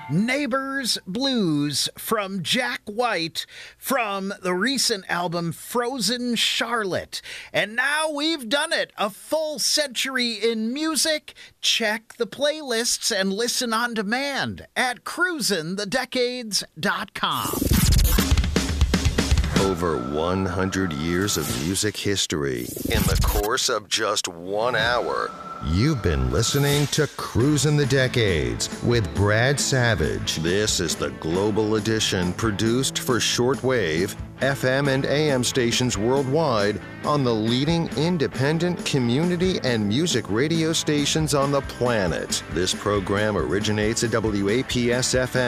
Neighbors Blues from Jack White from the recent album Frozen Charlotte. And now we've done it. A full century in music. Check the playlists and listen on demand at cruisinthedecades.com. Over 100 years of music history in the course of just 1 hour. You've been listening to Cruisin' the Decades with Brad Savage. This is the Global Edition produced for shortwave, FM and AM stations worldwide on the leading independent community and music radio stations on the planet. This program originates at WAPS-FM